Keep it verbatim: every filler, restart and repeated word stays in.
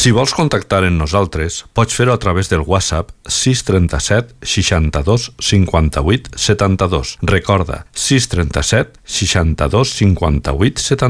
Si vols contactar amb nosaltres, pots fer-ho a través del WhatsApp sis tres set seixanta-dos cinquanta-vuit setanta-dos. Recorda, sis tres set seixanta-dos cinquanta-vuit setanta-dos.